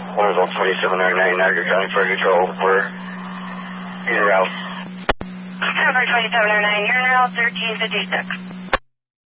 One result 2709, Niagara County Fire Control. We're en route. Number 2709, you're en route 1356.